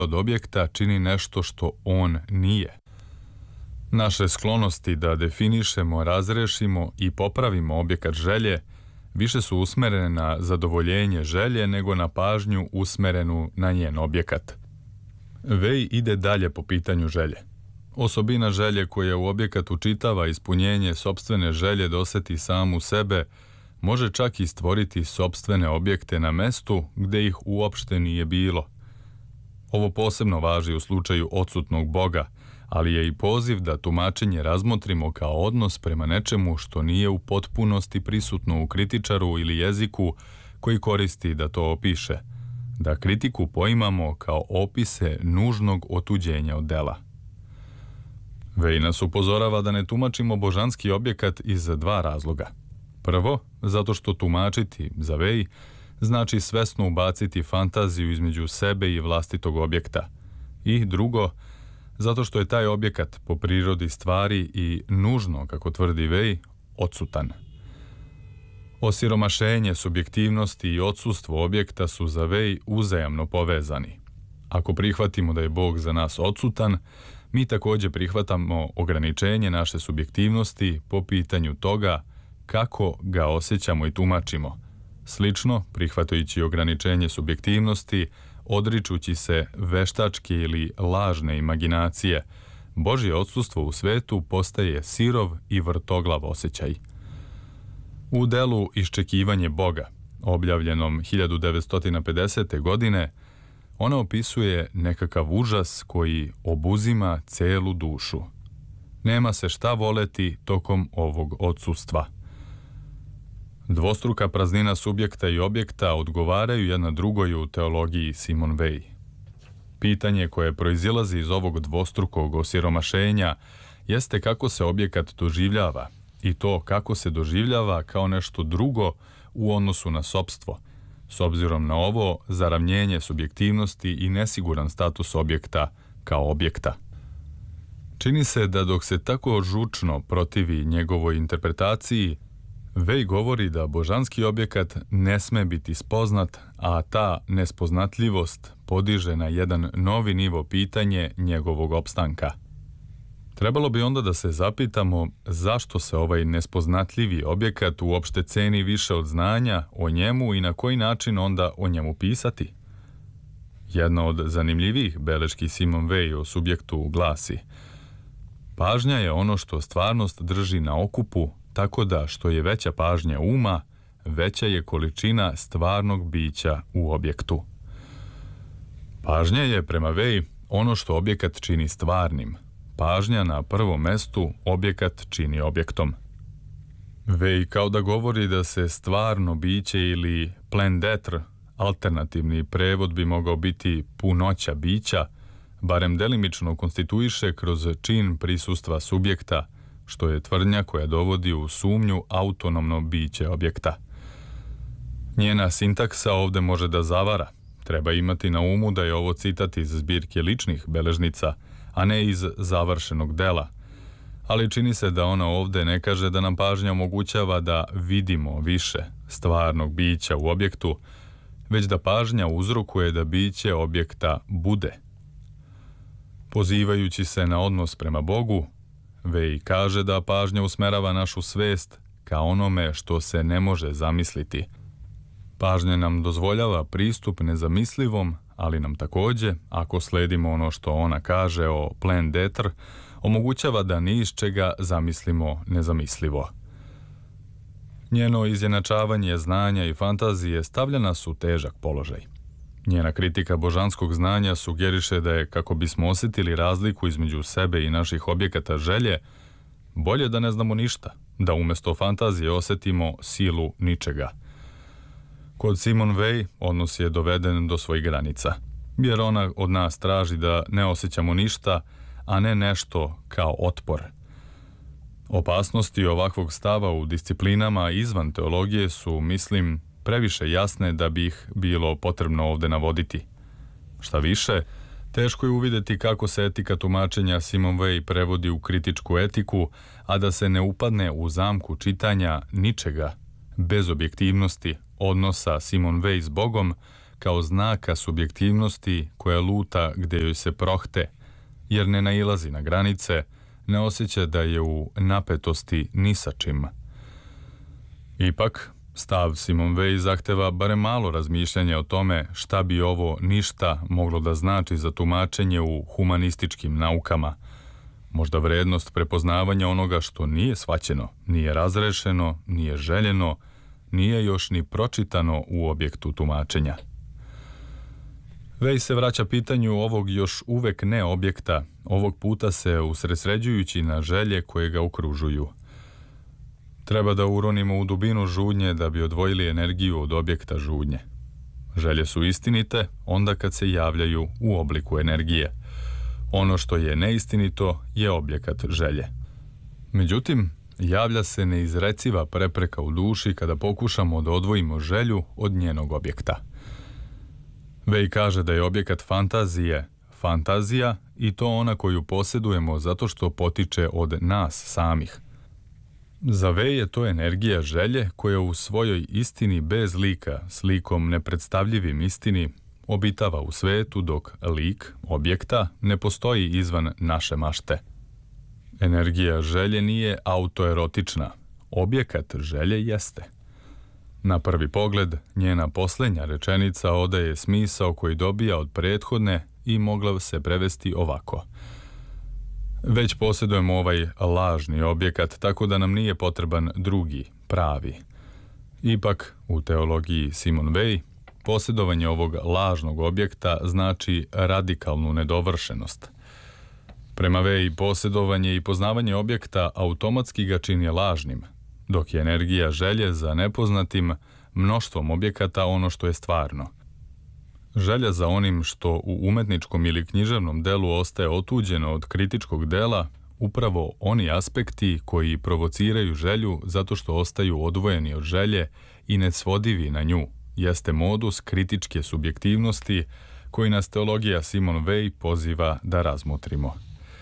od objekta čini nešto što on nije. Naše sklonosti da definišemo, razrešimo i popravimo objekat želje više su usmerene na zadovoljenje želje nego na pažnju usmerenu na njen objekat. Vej ide dalje po pitanju želje. Osobina želje koja u objekat učitava ispunjenje sopstvene želje da oseti samu sebe može čak i stvoriti sopstvene objekte na mestu gde ih uopšte nije bilo. Ovo posebno važi u slučaju odsutnog Boga, ali je i poziv da tumačenje razmotrimo kao odnos prema nečemu što nije u potpunosti prisutno u kritičaru ili jeziku koji koristi da to opiše, da kritiku poimamo kao opise nužnog otuđenja od dela. Vej nas upozorava da ne tumačimo božanski objekat iz dva razloga. Prvo, zato što tumačiti za Vej znači svesno ubaciti fantaziju između sebe i vlastitog objekta. I drugo, zato što je taj objekat po prirodi stvari i nužno, kako tvrdi Vej, odsutan. Osiromašenje subjektivnosti i odsustvo objekta su za Vej uzajamno povezani. Ako prihvatimo da je Bog za nas odsutan, mi također prihvatamo ograničenje naše subjektivnosti po pitanju toga kako ga osjećamo i tumačimo. Slično, prihvatajući ograničenje subjektivnosti, odričući se veštačke ili lažne imaginacije, Božje odsustvo u svetu postaje sirov i vrtoglav osjećaj. U delu Iščekivanje Boga, objavljenom 1950. godine, ona opisuje nekakav užas koji obuzima celu dušu. Nema se šta voleti tokom ovog odsustva. Dvostruka praznina subjekta i objekta odgovaraju jedna drugoj u teologiji Simon Vej. Pitanje koje proizilazi iz ovog dvostrukog osiromašenja jeste kako se objekat doživljava i to kako se doživljava kao nešto drugo u odnosu na sopstvo, s obzirom na ovo zaravnjenje subjektivnosti i nesiguran status objekta kao objekta. Čini se da dok se tako žučno protivi njegovoj interpretaciji, Vej govori da božanski objekat ne sme biti spoznat, a ta nespoznatljivost podiže na jedan novi nivo pitanje njegovog opstanka. Trebalo bi onda da se zapitamo zašto se ovaj nespoznatljivi objekat uopšte ceni više od znanja o njemu i na koji način onda o njemu pisati. Jedna od zanimljivih beleški Simon Vej o subjektu glasi: pažnja je ono što stvarnost drži na okupu, tako da što je veća pažnja uma, veća je količina stvarnog bića u objektu. Pažnja je, prema Vej, ono što objekat čini stvarnim. Pažnja na prvom mestu objekat čini objektom. Vej kao da govori da se stvarno biće ili plein d'être, alternativni prevod bi mogao biti punoća bića, barem delimično konstituiše kroz čin prisustva subjekta, što je tvrdnja koja dovodi u sumnju autonomno biće objekta. Njena sintaksa ovde može da zavara. Treba imati na umu da je ovo citat iz zbirke ličnih beležnica, a ne iz završenog dela. Ali čini se da ona ovde ne kaže da nam pažnja omogućava da vidimo više stvarnog bića u objektu, već da pažnja uzrokuje da biće objekta bude. Pozivajući se na odnos prema Bogu, Vej kaže da pažnja usmerava našu svest ka onome što se ne može zamisliti. Pažnja nam dozvoljava pristup nezamislivom, ali nam takođe, ako sledimo ono što ona kaže o plein d'être, omogućava da ni iz čega zamislimo nezamislivo. Njeno izjednačavanje znanja i fantazije stavlja nas u težak položaj. Njena kritika božanskog znanja sugeriše da je, kako bismo osjetili razliku između sebe i naših objekata želje, bolje da ne znamo ništa, da umjesto fantazije osjetimo silu ničega. Kod Simon Vej odnos je doveden do svojih granica, jer ona od nas traži da ne osjećamo ništa, a ne nešto kao otpor. Opasnosti ovakvog stava u disciplinama izvan teologije su, mislim, previše jasne da bi ih bilo potrebno ovde navoditi. Šta više, teško je uvideti kako se etika tumačenja Simon Vej prevodi u kritičku etiku, a da se ne upadne u zamku čitanja ničega, bez objektivnosti, odnosa Simon Vej s Bogom, kao znaka subjektivnosti koja luta gdje joj se prohte, jer ne nailazi na granice, ne osjeća da je u napetosti ni sa čim. Ipak, stav Simone Weil zahteva barem malo razmišljanja o tome šta bi ovo ništa moglo da znači za tumačenje u humanističkim naukama. Možda vrednost prepoznavanja onoga što nije shvaćeno, nije razrešeno, nije željeno, nije još ni pročitano u objektu tumačenja. Weil se vraća pitanju ovog još uvek ne objekta, ovog puta se usredsređujući na želje koje ga okružuju. Treba da uronimo u dubinu žudnje da bi odvojili energiju od objekta žudnje. Želje su istinite onda kad se javljaju u obliku energije. Ono što je neistinito je objekat želje. Međutim, javlja se neizreciva prepreka u duši kada pokušamo da odvojimo želju od njenog objekta. Weil kaže da je objekat fantazije fantazija i to ona koju posjedujemo zato što potiče od nas samih. Za Weil je to energija želje koja u svojoj istini bez lika, s likom nepredstavljivim istini, obitava u svetu dok lik objekta ne postoji izvan naše mašte. Energija želje nije autoerotična, objekat želje jeste. Na prvi pogled, njena posljednja rečenica odaje smisao koji dobija od prethodne i mogla se prevesti ovako. Već posjedujemo ovaj lažni objekat, tako da nam nije potreban drugi, pravi. Ipak, u teologiji Simone Weil, posjedovanje ovog lažnog objekta znači radikalnu nedovršenost. Prema Weil, posjedovanje i poznavanje objekta automatski ga čini lažnim, dok je energija želje za nepoznatim mnoštvom objekata ono što je stvarno. Želja za onim što u umetničkom ili književnom delu ostaje otuđeno od kritičkog dela, upravo oni aspekti koji provociraju želju zato što ostaju odvojeni od želje i nesvodivi na nju, jeste modus kritičke subjektivnosti koji nas teologija Simone Weil poziva da razmotrimo.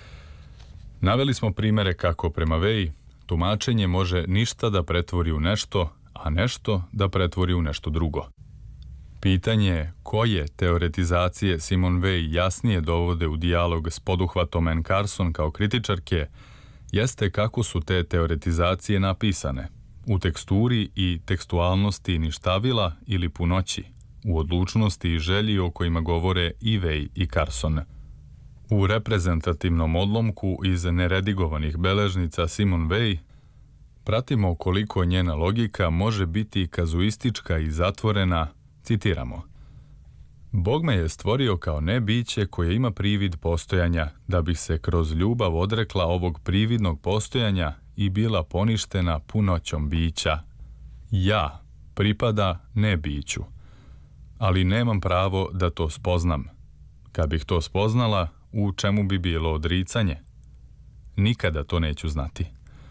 Naveli smo primere kako prema Weil tumačenje može ništa da pretvori u nešto, a nešto da pretvori u nešto drugo. Pitanje koje teoretizacije Simone Weil jasnije dovode u dijalog s poduhvatom Anne Carson kao kritičarke jeste kako su te teoretizacije napisane, u teksturi i tekstualnosti ništavila ili punoći, u odlučnosti i želji o kojima govore i Weil i Carson. U reprezentativnom odlomku iz neredigovanih beležnica Simone Weil pratimo koliko njena logika može biti kazuistička i zatvorena. Citiramo: Bog me je stvorio kao nebiće koje ima privid postojanja, da bih se kroz ljubav odrekla ovog prividnog postojanja i bila poništena punoćom bića. Ja pripada nebiću, ali nemam pravo da to spoznam. Kad bih to spoznala, u čemu bi bilo odricanje? Nikada to neću znati.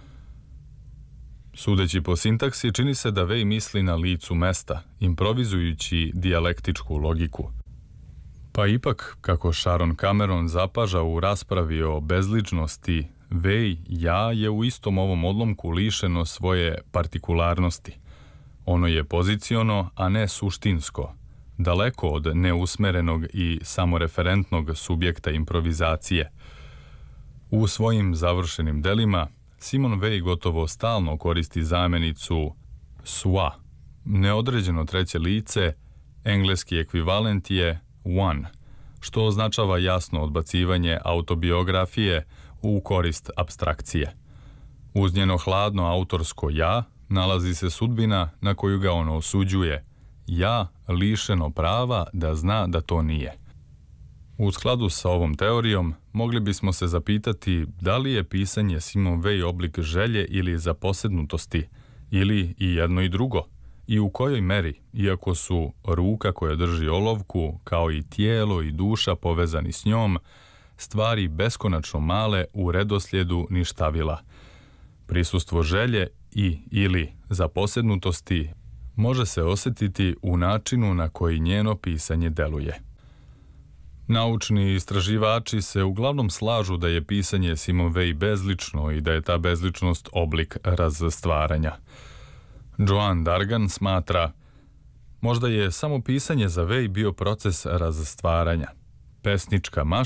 Sudeći po sintaksi, čini se da Weil misli na licu mesta, improvizujući dijalektičku logiku. Pa ipak, kako Sharon Cameron zapaža u raspravi o bezličnosti, Weil, ja je u istom ovom odlomku lišeno svoje partikularnosti. Ono je poziciono, a ne suštinsko, daleko od neusmerenog i samoreferentnog subjekta improvizacije. U svojim završenim delima Simone Weil gotovo stalno koristi zamenicu soi, neodređeno treće lice, engleski ekvivalent je one, što označava jasno odbacivanje autobiografije u korist apstrakcije. Uz njeno hladno autorsko ja nalazi se sudbina na koju ga ono osuđuje, ja lišeno prava da zna da to nije. U skladu sa ovom teorijom, mogli bismo se zapitati da li je pisanje Simone Weil oblik želje ili zaposednutosti, ili i jedno i drugo, i u kojoj meri, iako su ruka koja drži olovku, kao i tijelo i duša povezani s njom, stvari beskonačno male u redoslijedu ništavila. Prisustvo želje i ili zaposednutosti može se osjetiti u načinu na koji njeno pisanje deluje. Naučni istraživači se uglavnom slažu da je pisanje Simone Weil bezlično i da je ta bezličnost oblik razstvaranja. Joan Dargan smatra: Možda je samo pisanje za Vej bio proces razstvaranja. Pesnička mašta